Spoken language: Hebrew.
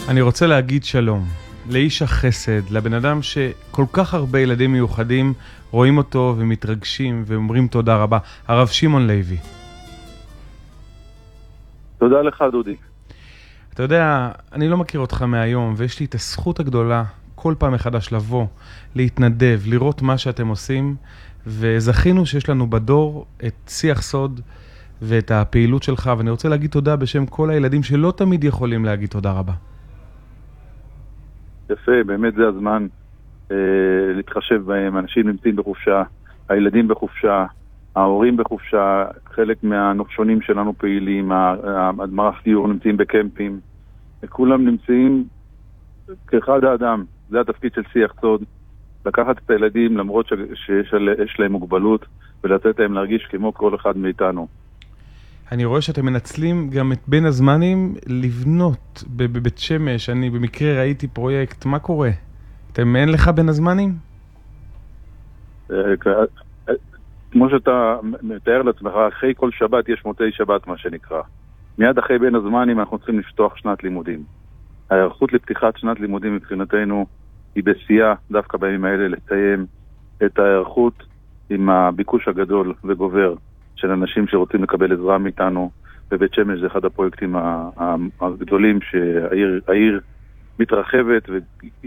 אני רוצה להגיד שלום לאיש החסד, לבן אדם שכל כך הרבה ילדים מיוחדים רואים אותו ומתרגשים ואומרים תודה רבה, הרב שמעון לוי. תודה לך דודי. אתה יודע, אני לא מכיר אותך מהיום, ויש לי את הזכות הגדולה כל פעם מחדש לבוא, להתנדב, לראות מה שאתם עושים, וזכינו שיש לנו בדור את שיח סוד ואת הפעילות שלך, ואני רוצה להגיד תודה בשם כל הילדים שלא תמיד יכולים להגיד תודה רבה. יפה, באמת זה הזמן להתחשב בהם. אנשים נמצאים בחופשה, הילדים בחופשה, ההורים בחופשה, חלק מהנופשונים שלנו פעילים, המערך דיור נמצאים בקמפים, כולם נמצאים כאחד האדם. זה התפקיד של שיח סוד, לקחת את הילדים למרות שיש להם מוגבלות ולתת להם להרגיש כמו כל אחד מאיתנו. אני רואה שאתם מנצלים גם את בין הזמנים לבנות בבית שמש. אני במקרה ראיתי פרויקט, מה קורה? אין לך בין הזמנים? כמו שאתה מתאר לעצמך, אחרי כל שבת יש מוצאי שבת מה שנקרא. מיד אחרי בין הזמנים אנחנו צריכים לפתוח שנת לימודים. ההיערכות לפתיחת שנת לימודים מבחינתנו היא בשיאה דווקא בימים האלה לסיים את ההיערכות עם הביקוש הגדול וגובר של אנשים שרוצים לקבל עזרה מאיתנו. בבית שמש זה אחד הפרויקטים הגדולים שהעיר מתרחבת